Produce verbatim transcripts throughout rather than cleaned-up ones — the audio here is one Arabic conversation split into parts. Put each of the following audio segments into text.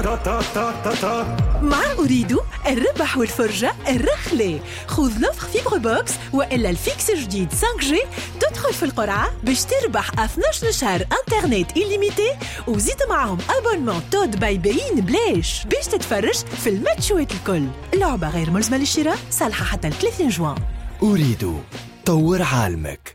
مع أريد الربح والفرجة الرخلة. خذ لوفر فيبر بوكس وإلا الفيكس جديد خمسة جي. تدخل في القرعة باش تربح اثنا عشر شهر انترنت إليميتي وزيد معهم أبونمون تود باي بين بلاش باش تتفرج في الماتشوات الكل. اللعبة غير ملزمة للشراء، صالحة حتى ثلاثين جوان. أريد طور عالمك.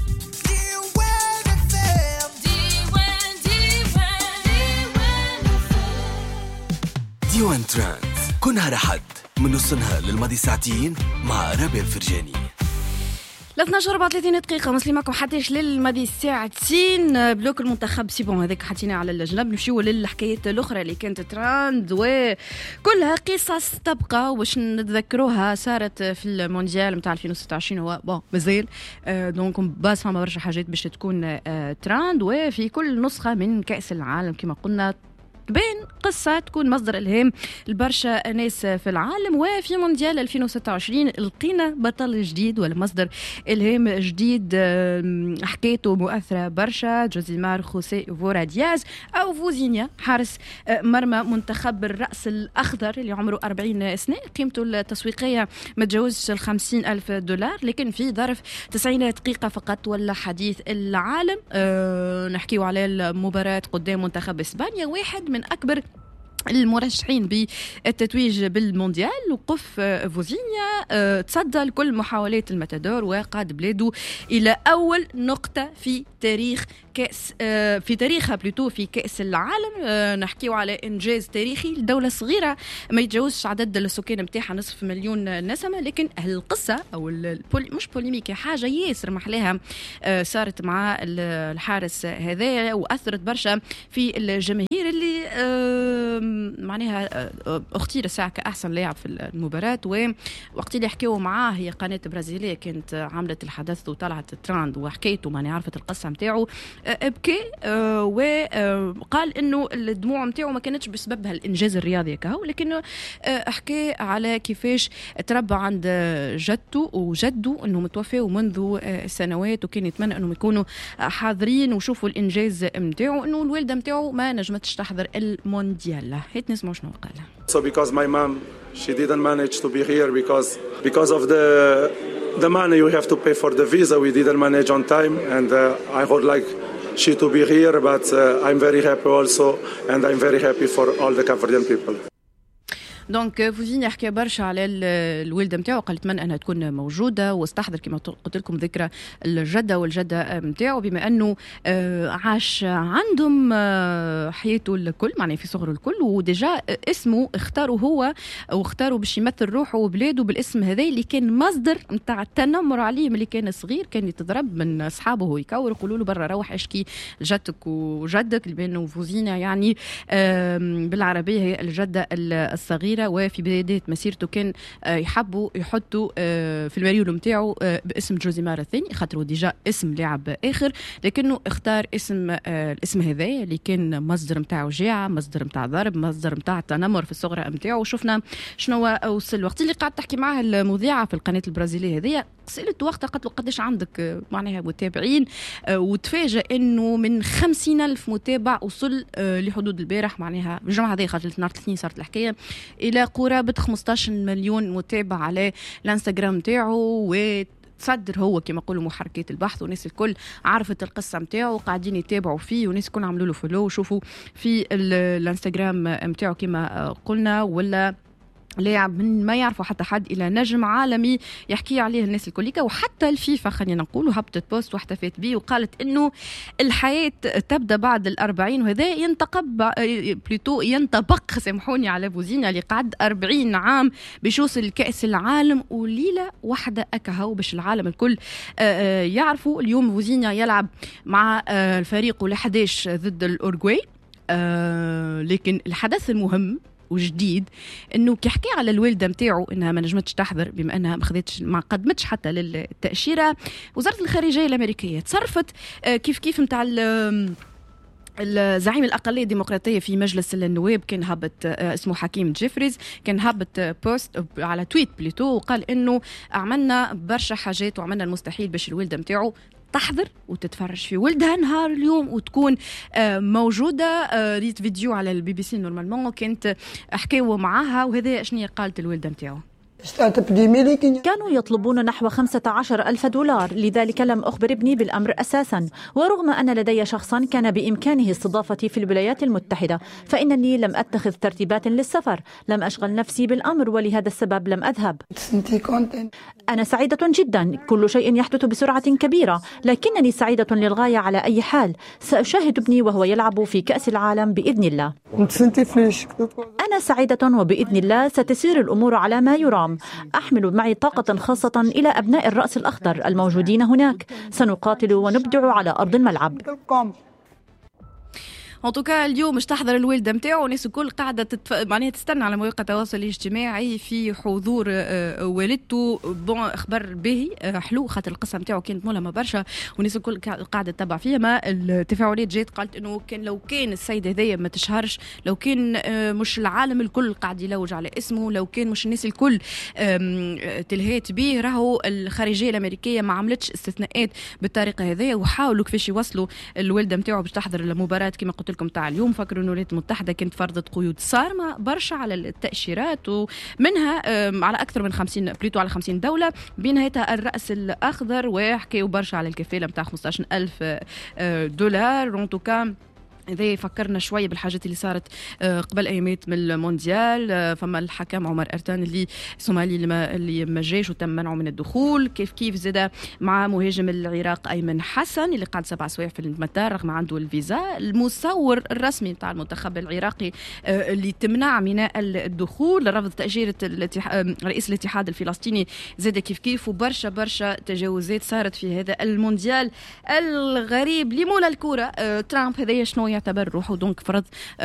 ديوان ترانز كنها لحد من نص النهار للماضي ساعتين مع رابع الفرجاني. اثنا عشر أربعة وثلاثين دقيقة مسلمكم حتىش للماضي ساعتين. بلوك المنتخب سيبون هذاك حطينا على الجنب، نمشيو للحكايات الأخرى اللي كانت تراند وكلها قصص تبقى واش نتذكروها صارت في المونديال متاع ألفين وستة وعشرين. هو بون مازال دونك باس فما برشا حاجات باش تكون تراند، وفي كل نسخة من كأس العالم كما قلنا بين قصة تكون مصدر إلهام لبرشا ناس في العالم. وفي مونديال ألفين وستة وعشرين لقينا بطل جديد ولا مصدر إلهام جديد، حكايته مؤثرة برشا. جوزيمار خوسي فورا دياز أو فوزينيا، حارس مرمى منتخب الرأس الأخضر اللي عمره أربعين سنة، قيمته التسويقية ما تجاوزش الخمسين ألف دولار، لكن في ظرف تسعين دقيقة فقط ولا حديث العالم. أه نحكيو على المباراة قدام منتخب إسبانيا، واحد من أكبر المرشحين بالتتويج بالمونديال. وقف فوزينيا تصدى لكل محاولات المتادور وقاد بلاده إلى أول نقطة في تاريخ كأس في تاريخها بلوتو في كأس العالم. نحكيو على إنجاز تاريخي لدولة صغيرة ما يتجاوزش عدد السكان متاعها نصف مليون نسمة، لكن القصة أو البولي مش بوليميكي حاجة ياسر محلاها صارت مع الحارس هذا وأثرت برشا في الجماهير اللي معناها اختير الساعة كأحسن لاعب في المباراة. ووقت اللي حكيوا معاه هي قناة برازيلية كانت عملت الحدث وطلعت تراند وحكيته معناها عرفت القصة متاعه، ابكي وقال انه الدموع متاعه ما كانتش بسبب هالانجاز الرياضي كهو، لكنه حكى على كيفاش تربى عند جدته وجده انه متوفى منذ سنوات، وكان يتمنى انهم يكونوا حاضرين وشوفوا الانجاز متاعه، انه الوالده متاعه ما نجمتش تحضر المونديال. هيت نسمعوا شنو قال. So because my mom she didn't manage to be here because because of the the money you have to pay for the visa, we didn't manage on time, and uh, I would like she to be here, but uh, I'm very happy also, and I'm very happy for all the Cape Verdean people. دونك فوزينيا حكى برشا على الوالده نتاعو، قال اتمنى انها تكون موجوده واستحضر كما قلت لكم ذكرى الجده والجده نتاعو، بما انه عاش عندهم حياته الكل معناه في صغره الكل، وديجا اسمه اختاروا هو واختاروا باش يمثل روحه وبلاده بالاسم هذا اللي كان مصدر نتاع التنمر عليه ملي كان صغير. كان يتضرب من اصحابه وهو يكور يقولوا له برا روح اشكي جدك وجدك، لانه فوزينيا يعني بالعربيه هي الجده الصغيره. وفي بداية مسيرته كان يحبوا يحطوا في المريول متاعه باسم جوزيمار الثاني خاطره ديجا اسم لاعب آخر، لكنه اختار اسم الاسم هذا اللي كان مصدر متاعه جاعة، مصدر متاع ضرب، مصدر متاع تنمر في الصغرى متاعه. وشفنا شنو وصل الوقت اللي قاعد تحكي معها المذيعة في القناة البرازيلية هذه، سألت وقتها قالت له قديش عندك معناها متابعين، وتفاجأ انه من خمسين ألف متابع وصل لحدود البارح معناها الجمعة هذه خاطر نهار الاثنين صارت الحكاية إلى قرابة خمسة عشر مليون متابع على الانستغرام تاعه. و تصدر هو كما يقولوا محركات البحث، والناس الكل عرفت القصة متاعه وقاعدين يتابعوا فيه، والناس الكل عملوا له فولو وشوفوا في الانستغرام متاعه كما قلنا، ولا لاعب من ما يعرفوا حتى حد إلى نجم عالمي يحكي عليه الناس الكليكا. وحتى الفيفا خلينا نقولوا هبطت بوست واحتفت به وقالت إنه الحياة تبدأ بعد الأربعين، وهذا ينتقب بلوتو ينطبق سامحوني على فوزينيا اللي قعد أربعين عام باش يوصل لكأس العالم وليلة واحدة أكهو باش العالم الكل يعرفوا. اليوم فوزينيا يلعب مع الفريق الحداش ضد الأورغواي، لكن الحدث المهم وجديد انه كيحكي على الوالده نتاعو انها ما نجمتش تحضر بما انها ما خدتش ما قدمتش حتى للتاشيره. وزاره الخارجيه الامريكيه تصرفت كيف كيف نتاع الزعيم الأقلية الديمقراطية في مجلس النواب كان هبط اسمه حكيم جيفريز، كان هبط بوست على تويت بليتو وقال إنه عملنا برشا حاجات وعملنا المستحيل باش الوالدة متاعو تحضر وتتفرج في ولدها نهار اليوم وتكون موجودة. ريت فيديو على البي بي سي نورمالمون كانت حكاوا معاها وهذا شنو قالت الوالدة نتاعو. كانوا يطلبون نحو خمسة عشر ألف دولار، لذلك لم أخبر ابني بالأمر أساسا، ورغم أن لدي شخصا كان بإمكانه استضافتي في الولايات المتحدة فإنني لم أتخذ ترتيبات للسفر، لم أشغل نفسي بالأمر ولهذا السبب لم أذهب. أنا سعيدة جدا، كل شيء يحدث بسرعة كبيرة، لكنني سعيدة للغاية على أي حال. سأشاهد ابني وهو يلعب في كأس العالم بإذن الله. أنا سعيدة وبإذن الله ستسير الأمور على ما يرام. أحمل معي طاقة خاصة إلى أبناء الرأس الأخضر الموجودين هناك، سنقاتل ونبدع على أرض الملعب. انطوكا اليوم مش تحضر الوالده نتاعو، الناس الكل قاعده تتف... معناها تستنى على مواقع التواصل الاجتماعي في حضور والدته. بون اخبار باهي حلو، خاطر القصه نتاعو كانت ملهمه برشا والناس الكل قاعده تتبع فيها. ما التفاعلات جات قالت انه كان لو كان السيده هذيا ما تشهرش، لو كان مش العالم الكل قاعد يلوج على اسمه، لو كان مش الناس الكل تلهيت به، راهو الخارجيه الامريكيه ما عملتش استثناءات بالطريقه هذيا وحاولوا كيفاش يوصلوا الوالده نتاعو باش تحضر المباراه. كما قلت لكم تاع اليوم فكروا انه الولايات المتحده كانت فرضت قيود صارمه برشا على التاشيرات، ومنها على اكثر من خمسين بليتو على خمسين دوله، بينها الراس الاخضر، وحكيوا برشا على الكفاله نتاع خمسة عشر ألف دولار. اونتوكا إذا فكرنا شوية بالحاجات اللي صارت قبل أيامات من المونديال، فما الحكم عمر أرتان اللي الصومالي اللي ما جاش وتم منعه من الدخول، كيف كيف زاد مع مهاجم العراق أيمن حسن اللي قعد سبع سوايع في المطار رغم عنده الفيزا، المصور الرسمي بتاع المنتخب العراقي اللي تمنع من الدخول، رفض تأجيرة رئيس الاتحاد الفلسطيني زاد كيف كيف، وبرشا برشا تجاوزات صارت في هذا المونديال الغريب لمولى الكرة. ترامب هذا شنو يعتبر روحه دونك فرض